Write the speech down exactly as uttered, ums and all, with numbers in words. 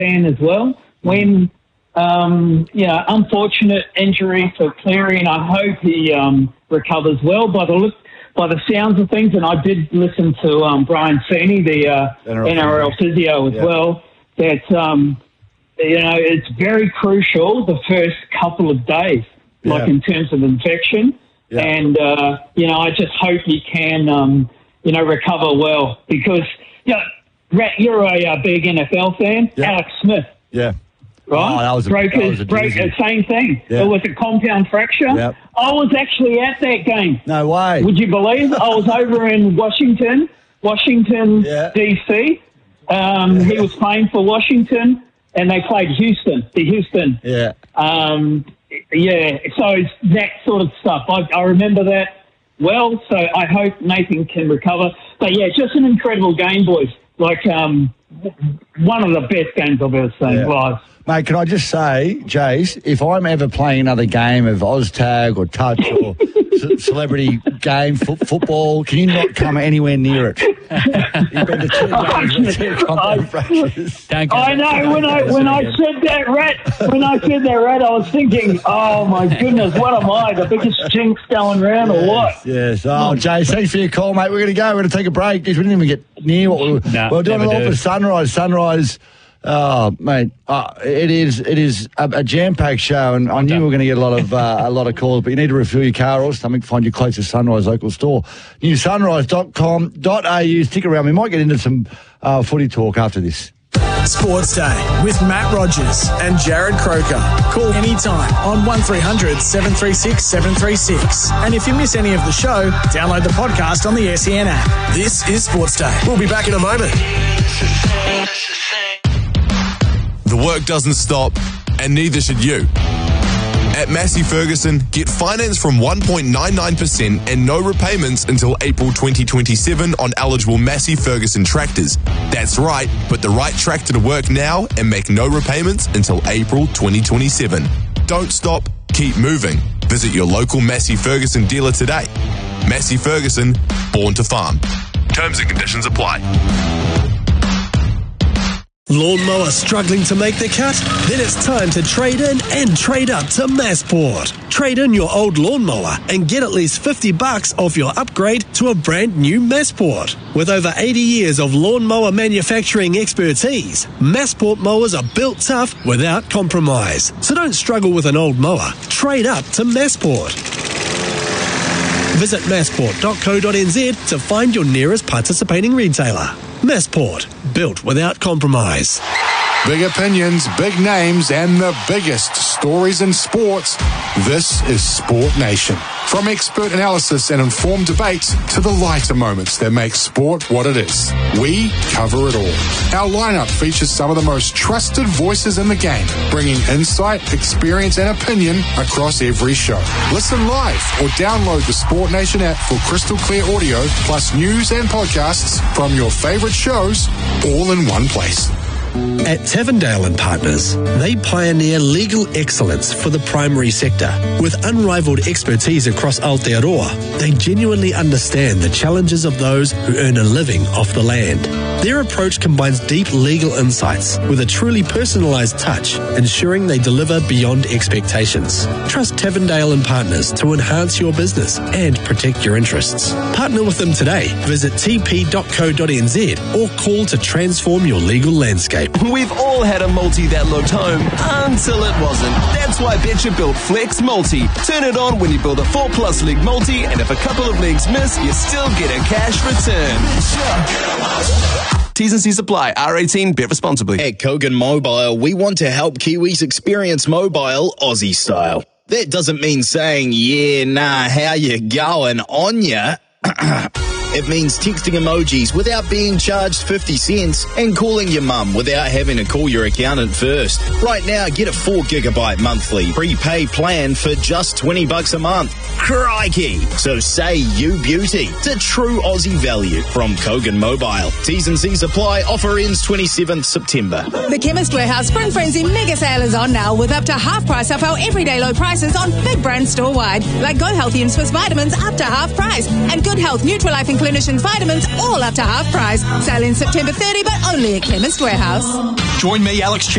fan as well. When, um, you know, unfortunate injury for Cleary, and I hope he um, recovers well by the look, by the sounds of things. And I did listen to um, Brian Feeney, the uh, N R L physio as yeah. well, that, um, you know, it's very crucial the first couple of days, yeah. like in terms of infection. Yeah. And, uh, you know, I just hope he can, um, you know, recover well because, you know, Rat, you're a uh, big N F L fan. Yeah. Alex Smith. Yeah. Right? Oh, that was a, broke that his, was a broke, doozy. same thing. Yeah. It was a compound fracture. Yep. I was actually at that game. No way. Would you believe? I was over in Washington, Washington, yeah. D C. Um, yeah. He was playing for Washington, and they played Houston, the Houston. Yeah. Um, yeah, so it's that sort of stuff. I, I remember that well, so I hope Nathan can recover. But, yeah, just an incredible game, boys. Like, um, one of the best games I've ever seen yeah. live. Mate, can I just say, Jace, if I'm ever playing another game of OzTag or Touch or c- celebrity game, fo- football, can you not come anywhere near it? You've been to two games, two compound fractures. I know, when I when I said that, Rat, when I said that, Rat, I was thinking, oh, my goodness, what am I, the biggest jinx going around yes, or what? Yes. Oh, Jace, thanks for your call, mate. We're going to go. We're going to take a break. We didn't even get near what we were, no, we were doing. It all do. for Sunrise. Sunrise... Oh, mate, uh, it is it is a, a jam-packed show, and I knew we were going to get a lot of uh, a lot of calls, but you need to refill your car or something, find your closest Sunrise local store. New sunrise dot com dot a u. Stick around. We might get into some uh, footy talk after this. Sports Day with Matt Rogers and Jared Croker. Call anytime on one three hundred seven three six seven three six. And if you miss any of the show, download the podcast on the S E N app. This is Sports Day. We'll be back in a moment. The work doesn't stop, and neither should you. At Massey Ferguson, get finance from one point nine nine percent and no repayments until April twenty twenty-seven on eligible Massey Ferguson tractors. That's right, put the right tractor to work now and make no repayments until April twenty twenty-seven. Don't stop, keep moving. Visit your local Massey Ferguson dealer today. Massey Ferguson, born to farm. Terms and conditions apply. Lawnmower struggling to make the cut? Then it's time to trade in and trade up to Massport. Trade in your old lawnmower and get at least fifty bucks off your upgrade to a brand new Massport. With over eighty years of lawnmower manufacturing expertise, Massport mowers are built tough without compromise. So don't struggle with an old mower. Trade up to Massport. Visit massport dot co dot n z to find your nearest participating retailer. Massport, built without compromise. Big opinions, big names, and the biggest stories in sports. This is Sport Nation. From expert analysis and informed debates to the lighter moments that make sport what it is. We cover it all. Our lineup features some of the most trusted voices in the game, bringing insight, experience, and opinion across every show. Listen live or download the Sport Nation app for crystal clear audio, plus news and podcasts from your favorite shows, all in one place. At Tavendale and Partners, they pioneer legal excellence for the primary sector. With unrivaled expertise across Aotearoa, they genuinely understand the challenges of those who earn a living off the land. Their approach combines deep legal insights with a truly personalised touch, ensuring they deliver beyond expectations. Trust Tavendale and Partners to enhance your business and protect your interests. Partner with them today. Visit t p dot co dot n z or call to transform your legal landscape. We've all had a multi that looked home until it wasn't. That's why Betcha built Flex Multi. Turn it on when you build a four plus leg multi, and if a couple of legs miss, you still get a cash return. T's and C's apply. R eighteen, bet responsibly. At Kogan Mobile, we want to help Kiwis experience mobile Aussie style. That doesn't mean saying, yeah, nah, how you going on ya? It means texting emojis without being charged fifty cents and calling your mum without having to call your accountant first. Right now, get a four gigabyte monthly prepay plan for just twenty bucks a month. Crikey! So say you beauty to true Aussie value from Kogan Mobile. T's and C's apply. Offer ends twenty-seventh September. The Chemist Warehouse Spring Frenzy mega sale is on now with up to half price off our everyday low prices on big brands store-wide, like Go Healthy and Swiss Vitamins up to half price, and Good Health, Nutrilife and Clinicians Vitamins all up to half price. Sale in September thirtieth, but only at Chemist Warehouse. Join me, Alex Chen,